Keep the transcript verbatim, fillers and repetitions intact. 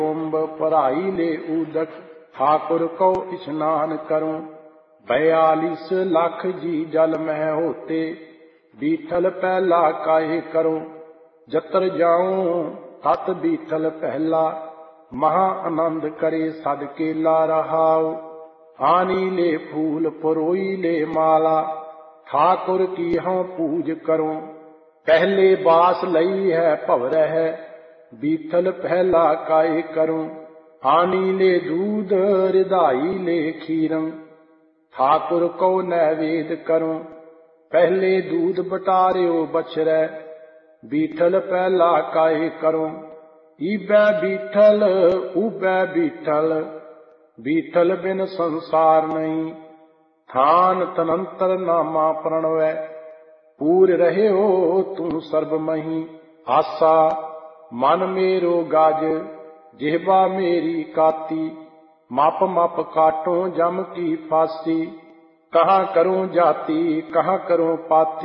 कुंभ पराई ले उदक ठाकुर को स्नान करूं। बयालीस लाख जी जल मह होते बीठल पहला काहे करूं। जतर जाऊं तत बीठल पहला महा आनंद करे सद केला रहाओ। आनी ले फूल परोई ले माला ठाकुर की हम पूज करूं। पहले बास लई है भवर है बीठल पहला काहे करूं। आनी ले दूध रिधाई ले खीरं ठाकुर को नैवेद करूं। पहले दूध बटारियो बछरै बीठल पहला काहे करूं। ईबै बीठल उबै बीठल बीठल बिन संसार नहीं। थान तनंतर नामा प्रणवै पूर रहे हो तू सर्ब मही। आसा मन मेरो गाज जिह्वा मेरी काती मप मप काटो जम की फांसी। कहाँ करूं जाति कहाँ करूं पाती